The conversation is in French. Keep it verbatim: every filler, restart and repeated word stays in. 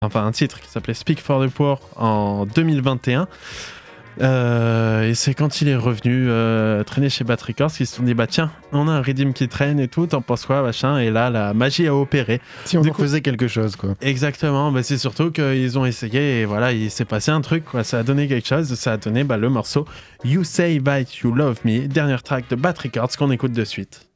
enfin un titre qui s'appelait Speak for the Poor en deux mille vingt et un. Euh, et c'est quand il est revenu euh, traîner chez Bat Records qu'ils se sont dit bah tiens, on a un Redeem qui traîne et tout, t'en penses quoi machin, et là la magie a opéré. Si on Du en coup, faisait quelque chose, quoi. exactement, bah c'est surtout qu'ils ont essayé et voilà, il s'est passé un truc, quoi. Ça a donné quelque chose, ça a donné bah, le morceau You Say That You Love Me, dernière track de Bat Records qu'on écoute de suite.